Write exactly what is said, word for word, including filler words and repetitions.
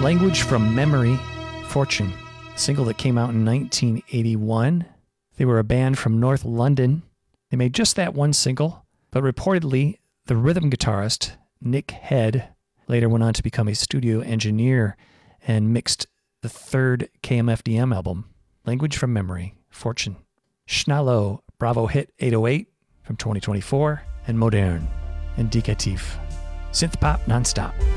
Language from Memory, Fortune, a single that came out in nineteen eighty-one. They were a band from North London. They made just that one single, but reportedly, the rhythm guitarist, Nick Head, later went on to become a studio engineer and mixed the third K M F D M album, Language from Memory, Fortune. Schnallow, Bravo Hit eight oh eight from twenty twenty-four, and Modern, Indicatif. Synth pop nonstop.